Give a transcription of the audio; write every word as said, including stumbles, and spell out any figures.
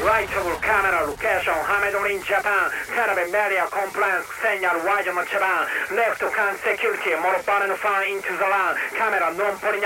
Right over camera location Hamedon in Japan Caravan media compliance segnal wide on Japan Left can security more foreign fan into the land Camera non